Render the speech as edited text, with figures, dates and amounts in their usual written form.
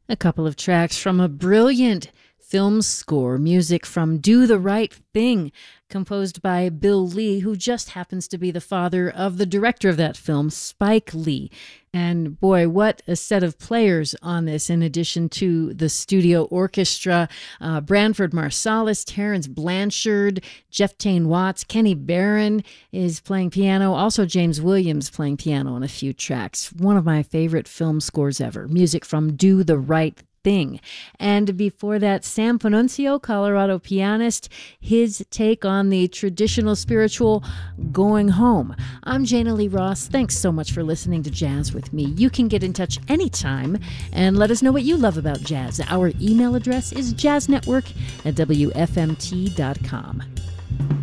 A couple of tracks from a brilliant film score, music from Do the Right Thing, composed by Bill Lee, who just happens to be the father of the director of that film, Spike Lee. And boy, what a set of players on this, in addition to the studio orchestra. Branford Marsalis, Terrence Blanchard, Jeff Tain Watts, Kenny Barron is playing piano. Also, James Williams playing piano on a few tracks. One of my favorite film scores ever. Music from Do the Right Thing. And before that, Sam Panunzio, Colorado pianist, his take on the traditional spiritual Going Home. I'm Jana Lee Ross. Thanks so much for listening to Jazz with me. You can get in touch anytime and let us know what you love about jazz. Our email address is jazznetwork@wfmt.com.